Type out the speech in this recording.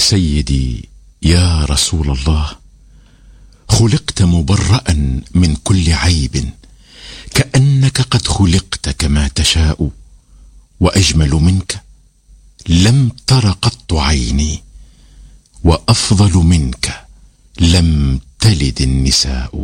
سيدي يا رسول الله، خلقت مبرأ من كل عيب، كأنك قد خلقت كما تشاء، وأجمل منك لم تر قط عيني، وأفضل منك لم تلد النساء.